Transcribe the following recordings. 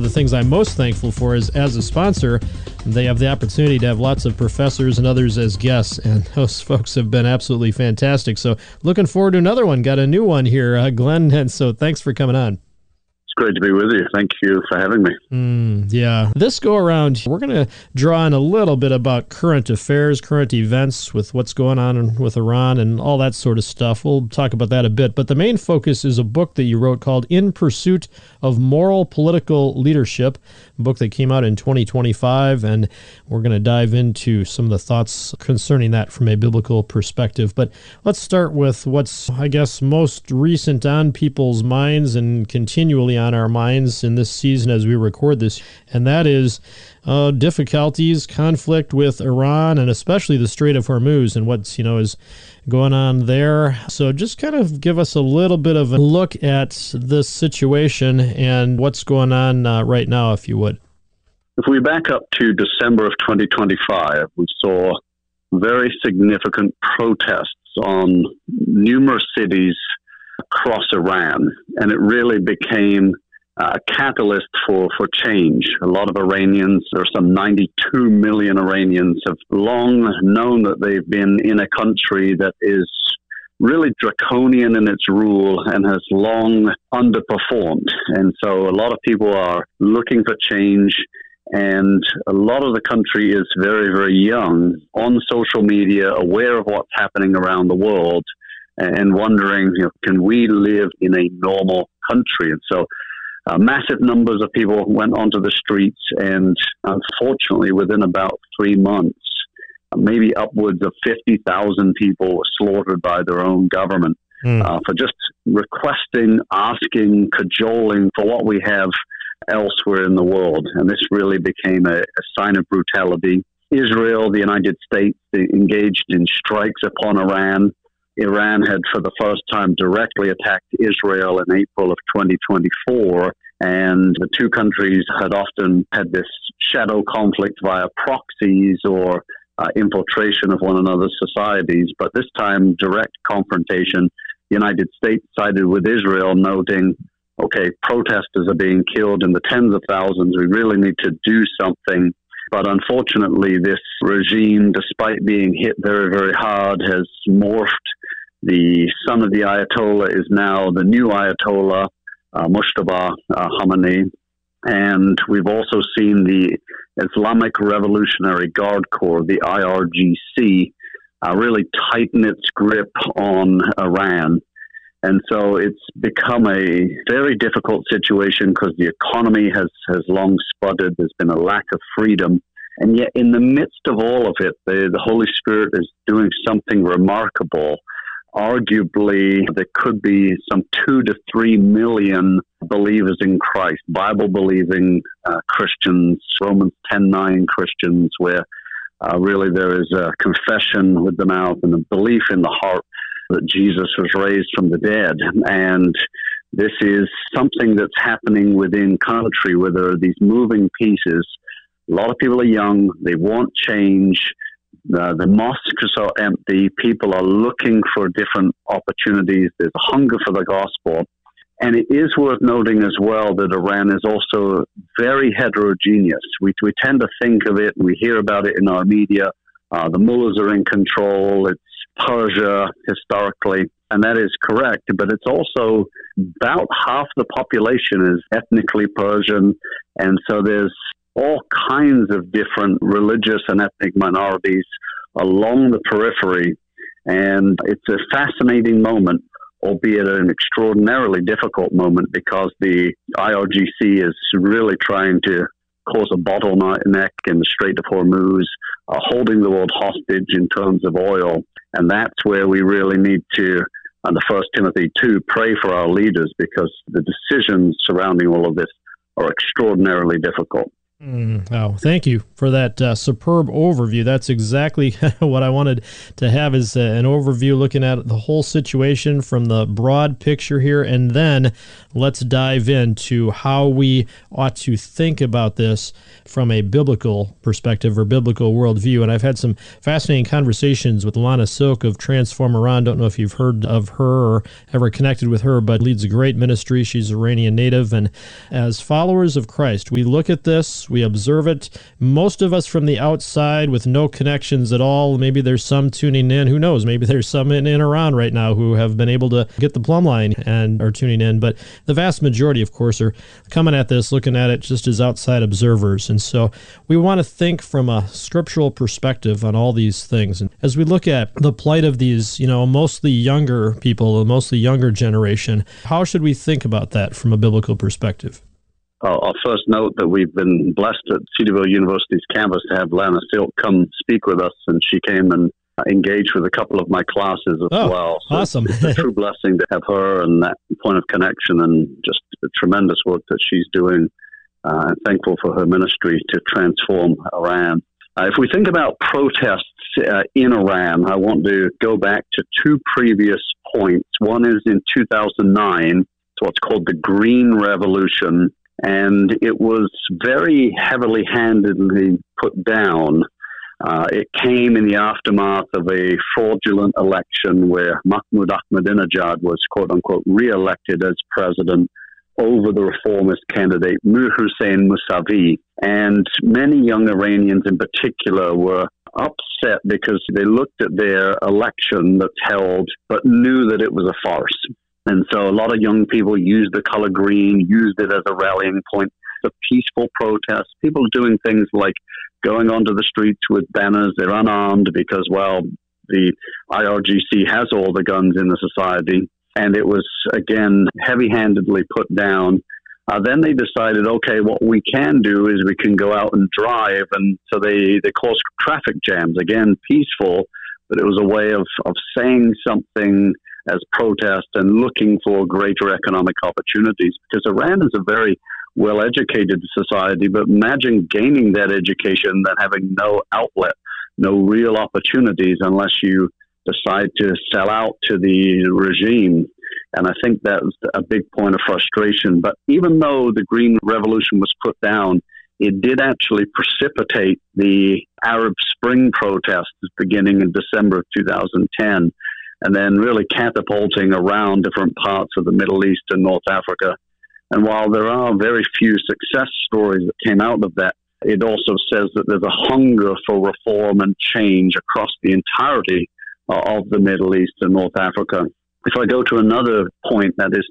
the things I'm most thankful for is, as a sponsor, they have the opportunity to have lots of professors and others as guests, and those folks have been absolutely fantastic. So looking forward to another one. Got a new one here, Glenn, and so thanks for coming on. Great to be with you. Thank you for having me. Yeah. This go around, we're going to draw on a little bit about current affairs, current events with what's going on with Iran and all that sort of stuff. We'll talk about that a bit. But the main focus is a book that you wrote called In Pursuit of Moral Political Leadership, a book that came out in 2025. And we're going to dive into some of the thoughts concerning that from a biblical perspective. But let's start with what's, I guess, most recent on people's minds and continually on our minds in this season as we record this, and that is difficulties, conflict with Iran, and especially the Strait of Hormuz and what's, is going on there. So just kind of give us a little bit of a look at this situation and what's going on right now, if you would. If we back up to December of 2025, we saw very significant protests on numerous cities across Iran, and it really became a catalyst for change. A lot of Iranians, or some 92 million Iranians, have long known that they've been in a country that is really draconian in its rule and has long underperformed. And so a lot of people are looking for change, and a lot of the country is very, very young, on social media, aware of what's happening around the world, and wondering, can we live in a normal country? And so massive numbers of people went onto the streets, and unfortunately, within about 3 months, maybe upwards of 50,000 people were slaughtered by their own government for just requesting, asking, cajoling for what we have elsewhere in the world. And this really became a sign of brutality. Israel, the United States, engaged in strikes upon Iran. Iran had, for the first time, directly attacked Israel in April of 2024, and the two countries had often had this shadow conflict via proxies or infiltration of one another's societies. But this time, direct confrontation. The United States sided with Israel, noting, okay, protesters are being killed in the tens of thousands. We really need to do something. But unfortunately, this regime, despite being hit very, very hard, has morphed. The son of the Ayatollah is now the new Ayatollah, Mustafa Khamenei. And we've also seen the Islamic Revolutionary Guard Corps, the IRGC, really tighten its grip on Iran. And so it's become a very difficult situation because the economy has long sputtered. There's been a lack of freedom. And yet in the midst of all of it, the Holy Spirit is doing something remarkable. Arguably, there could be some 2 to 3 million believers in Christ, Bible-believing Christians, Romans 10:9 Christians, where really there is a confession with the mouth and a belief in the heart that Jesus was raised from the dead. And this is something that's happening within country where there are these moving pieces. A lot of people are young. They want change. The mosques are empty. People are looking for different opportunities. There's a hunger for the gospel. And it is worth noting as well that Iran is also very heterogeneous. We tend to think of it, we hear about it in our media. The mullahs are in control. It's Persia historically, and that is correct. But it's also about half the population is ethnically Persian. And so there's all kinds of different religious and ethnic minorities along the periphery. And it's a fascinating moment, albeit an extraordinarily difficult moment, because the IRGC is really trying to cause a bottleneck in the Strait of Hormuz, holding the world hostage in terms of oil. And that's where we really need to, under 1 Timothy 2, pray for our leaders, because the decisions surrounding all of this are extraordinarily difficult. Oh, thank you for that superb overview. That's exactly what I wanted to have, is an overview looking at the whole situation from the broad picture here. And then let's dive into how we ought to think about this from a biblical perspective or biblical worldview. And I've had some fascinating conversations with Lana Silk of Transform Iran. Don't know if you've heard of her or ever connected with her, but leads a great ministry. She's Iranian native. And as followers of Christ, we look at this, we observe it. Most of us from the outside with no connections at all. Maybe there's some tuning in. Who knows? Maybe there's some in Iran right now who have been able to get the plumb line and are tuning in. But the vast majority, of course, are coming at this, looking at it just as outside observers. And so we want to think from a scriptural perspective on all these things. And as we look at the plight of these, mostly younger people, mostly younger generation, how should we think about that from a biblical perspective? I'll first note that we've been blessed at Cedarville University's campus to have Lana Silk come speak with us, and she came and engaged with a couple of my classes as well. So awesome. It's a true blessing to have her and that point of connection, and just the tremendous work that she's doing. Thankful for her ministry to transform Iran. If we think about protests in Iran, I want to go back to two previous points. One is in 2009, it's what's called the Green Revolution, and it was very heavily handedly put down. It came in the aftermath of a fraudulent election where Mahmoud Ahmadinejad was, quote-unquote, re-elected as president over the reformist candidate Mir Hossein Mousavi. And many young Iranians in particular were upset because they looked at their election that's held but knew that it was a farce. And so a lot of young people used the color green, used it as a rallying point. The peaceful protests, people doing things like going onto the streets with banners. They're unarmed because, well, the IRGC has all the guns in the society. And it was, again, heavy-handedly put down. Then they decided, okay, what we can do is we can go out and drive. And so they caused traffic jams, again, peaceful, but it was a way of saying something as protest and looking for greater economic opportunities, because Iran is a very well-educated society, but imagine gaining that education, then having no outlet, no real opportunities unless you decide to sell out to the regime. And I think that was a big point of frustration. But even though the Green Revolution was put down, it did actually precipitate the Arab Spring protests beginning in December of 2010, and then really catapulting around different parts of the Middle East and North Africa. And while there are very few success stories that came out of that, it also says that there's a hunger for reform and change across the entirety of the Middle East and North Africa. If I go to another point, that is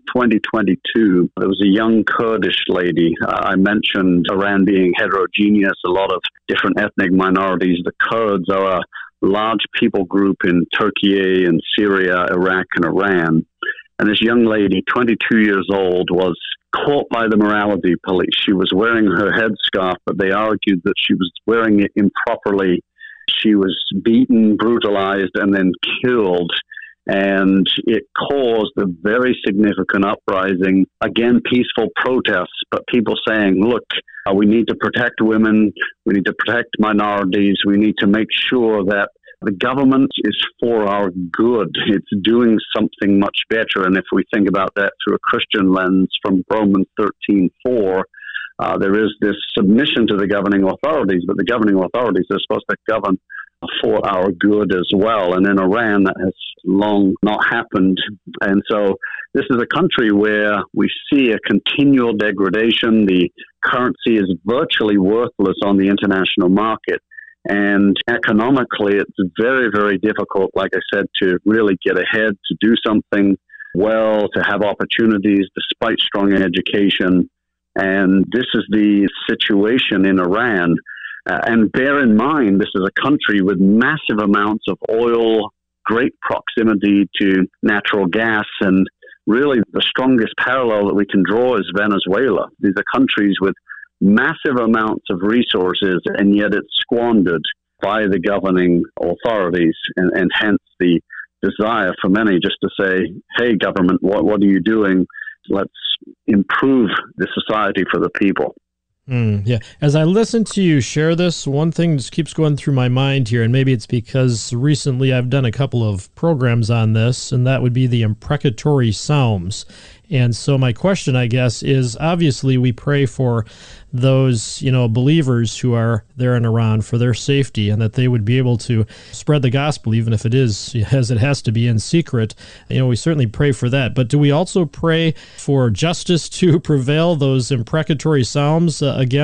2022, there was a young Kurdish lady. I mentioned Iran being heterogeneous, a lot of different ethnic minorities. The Kurds are a large people group in Turkey and Syria, Iraq, and Iran. And this young lady, 22 years old, was caught by the morality police. She was wearing her headscarf, but they argued that she was wearing it improperly. She was beaten, brutalized, and then killed. And it caused a very significant uprising, again, peaceful protests, but people saying, look, we need to protect women, we need to protect minorities, we need to make sure that the government is for our good. It's doing something much better. And if we think about that through a Christian lens from Romans 13:4, there is this submission to the governing authorities, but the governing authorities are supposed to govern for our good as well. And in Iran, that has long not happened. And so this is a country where we see a continual degradation. The currency is virtually worthless on the international market. And economically, it's very, very difficult, like I said, to really get ahead, to do something well, to have opportunities despite strong education. And this is the situation in Iran. And bear in mind, this is a country with massive amounts of oil, great proximity to natural gas, and really the strongest parallel that we can draw is Venezuela. These are countries with massive amounts of resources, and yet it's squandered by the governing authorities, and hence the desire for many just to say, hey, government, what are you doing? Let's improve the society for the people. Yeah. As I listen to you share this, one thing just keeps going through my mind here, and maybe it's because recently I've done a couple of programs on this, and that would be the imprecatory psalms. And so my question, I guess, is obviously we pray for those, believers who are there in Iran for their safety and that they would be able to spread the gospel, even if it is, as it has to be, in secret. We certainly pray for that. But do we also pray for justice to prevail, those imprecatory psalms again?